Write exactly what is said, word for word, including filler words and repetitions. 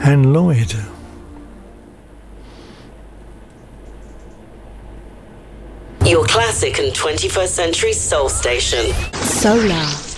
and Lloyd. Your classic and twenty-first century soul station. Solar.